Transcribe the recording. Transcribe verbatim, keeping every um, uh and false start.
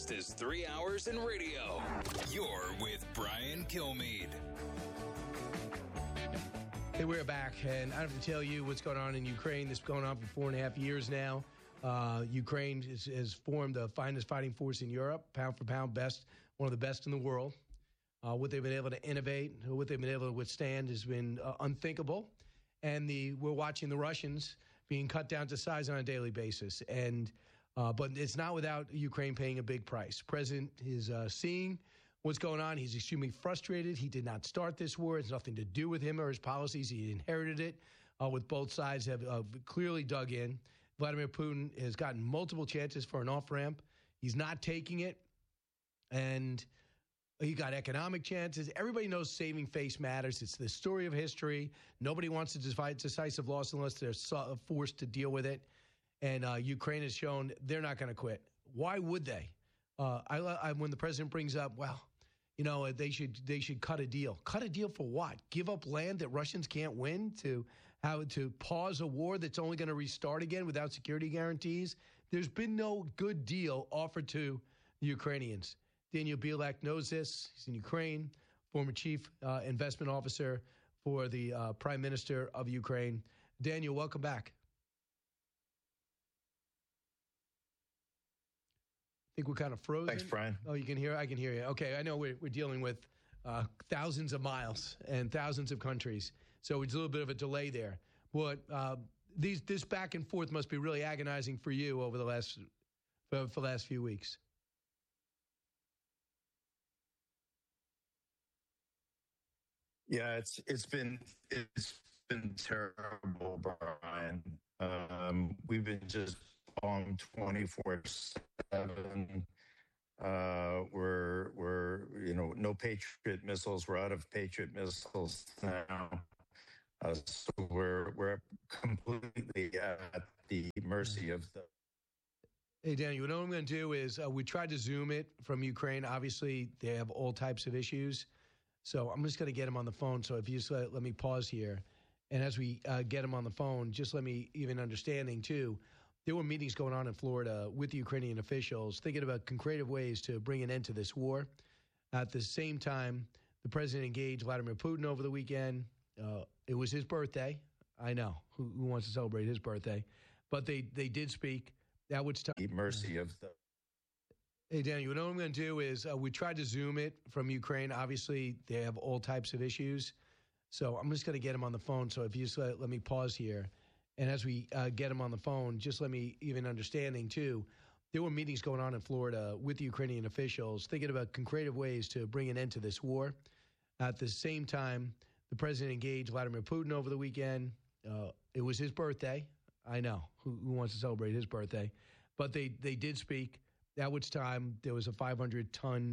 fastest three hours in radio. You're with Brian Kilmeade. Hey, we're back, and I don't have to tell you what's going on in Ukraine. This has been going on for four and a half years now. Uh, Ukraine is, has formed the finest fighting force in Europe, pound for pound, best, one of the best in the world. Uh, what they've been able to innovate, what they've been able to withstand has been uh, unthinkable. And the we're watching the Russians being cut down to size on a daily basis. And uh, but it's not without Ukraine paying a big price. The president is uh, seeing what's going on. He's extremely frustrated. He did not start this war. It's nothing to do with him or his policies. He inherited it uh, with both sides have uh, clearly dug in. Vladimir Putin has gotten multiple chances for an off-ramp. He's not taking it. And he got economic chances. Everybody knows saving face matters. It's the story of history. Nobody wants to fight decisive loss unless they're forced to deal with it. And uh, Ukraine has shown they're not going to quit. Why would they? Uh, I, I, when the president brings up, well, you know, they should they should cut a deal. Cut a deal for what? Give up land that Russians can't win to how to pause a war that's only going to restart again without security guarantees? There's been no good deal offered to the Ukrainians. Daniel Bielak knows this. He's in Ukraine, former chief uh, investment officer for the uh, prime minister of Ukraine. Daniel, welcome back. I think we're kind of frozen. Thanks, Brian. Oh, you can hear? I can hear you. Okay, I know we're, we're dealing with uh, thousands of miles and thousands of countries, so it's a little bit of a delay there. But uh, these this back and forth must be really agonizing for you over the last for, for the last few weeks. Yeah, it's it's been it's been terrible, Brian. Um, we've been just on twenty-four seven. Uh, we're we're you know no Patriot missiles. We're out of Patriot missiles now. Uh, so we're we're completely at the mercy of the. Hey, Daniel, what I'm going to do is uh, we tried to Zoom it from Ukraine. Obviously, they have all types of issues. So I'm just going to get him on the phone. So if you just let, let me pause here. And as we uh, get him on the phone, just let me even understanding, too, there were meetings going on in Florida with the Ukrainian officials thinking about creative ways to bring an end to this war. At the same time, the president engaged Vladimir Putin over the weekend. Uh, it was his birthday. I know. Who, who wants to celebrate his birthday? But they, they did speak. That was time. The mercy of the. Hey, Daniel, what I'm going to do is uh, we tried to Zoom it from Ukraine. Obviously, they have all types of issues. So I'm just going to get him on the phone. So if you just let, let me pause here. And as we uh, get him on the phone, just let me even understanding, too, there were meetings going on in Florida with the Ukrainian officials thinking about creative ways to bring an end to this war. At the same time, the president engaged Vladimir Putin over the weekend. Uh, it was his birthday. I know. Who, who wants to celebrate his birthday? But they, they did speak. At which time there was a five hundred ton